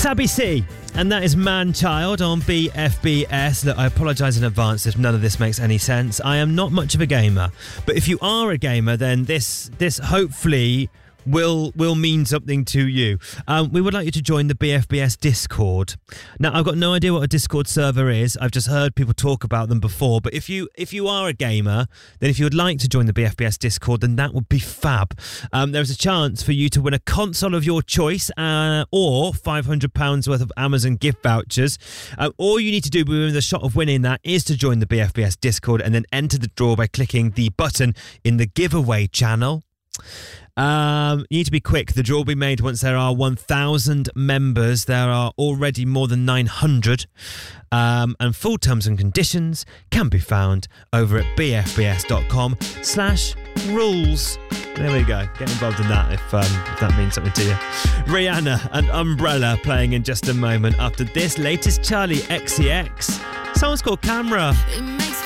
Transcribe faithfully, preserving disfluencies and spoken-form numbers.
Sabby C, and that is Man-Child on B F B S. Look, I apologise in advance if none of this makes any sense. I am not much of a gamer, but if you are a gamer, then this this hopefully will will mean something to you. Um, we would like you to join the B F B S Discord. Now, I've got no idea what a Discord server is. I've just heard people talk about them before. But if you if you are a gamer, then if you would like to join the B F B S Discord, then that would be fab. Um, there's a chance for you to win a console of your choice uh, or five hundred pounds worth of Amazon gift vouchers. Uh, all you need to do within the shot of winning that is to join the B F B S Discord and then enter the draw by clicking the button in the giveaway channel. Um, you need to be quick. The draw will be made once there are one thousand members. There are already more than nine hundred. Um, and full terms and conditions can be found over at bfbs.com slash rules. There we go. Get involved in that if, um, if that means something to you. Rihanna and Umbrella playing in just a moment after this latest Charlie X C X. Song's called Camera.